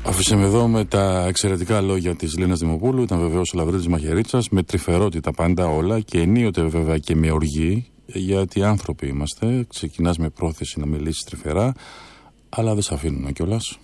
Αφήσαμε εδώ με τα εξαιρετικά λόγια της Λένας Δημοπούλου. Ήταν βεβαίως ο Λαβρέντης Μαχαιρίτσας, με τρυφερότητα πάντα όλα και ενίοτε βέβαια και με οργή, γιατί άνθρωποι είμαστε. Ξεκινάς με πρόθεση να μιλήσεις τρυφερά, αλλά δεν σε αφήνουν κιόλας.